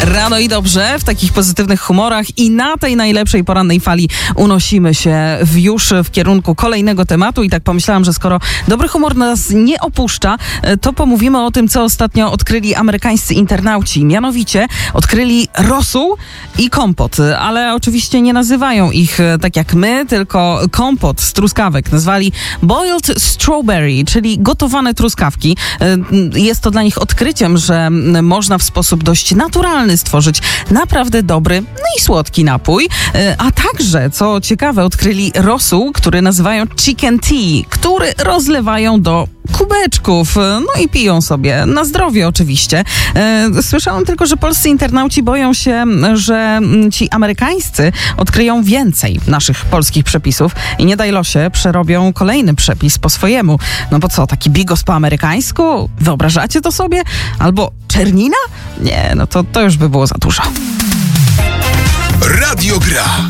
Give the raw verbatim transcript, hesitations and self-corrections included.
Rano i dobrze, w takich pozytywnych humorach i na tej najlepszej porannej fali unosimy się w już w kierunku kolejnego tematu i tak pomyślałam, że skoro dobry humor nas nie opuszcza, to pomówimy o tym, co ostatnio odkryli amerykańscy internauci. Mianowicie odkryli rosół i kompot, ale oczywiście nie nazywają ich tak jak my, tylko kompot z truskawek. Nazwali boiled strawberry, czyli gotowane truskawki. Jest to dla nich odkryciem, że można w sposób dość naturalny stworzyć naprawdę dobry, no i słodki napój. A także, co ciekawe, odkryli rosół, który nazywają chicken tea, który rozlewają do kubeczków, no i piją sobie, na zdrowie oczywiście. Słyszałam tylko, że polscy internauci boją się, że ci amerykańscy odkryją więcej naszych polskich przepisów i nie daj losie, przerobią kolejny przepis po swojemu. No bo co, taki bigos po amerykańsku? Wyobrażacie to sobie? Albo czernina? Nie, no to, to już by było za dużo. Radio Gra.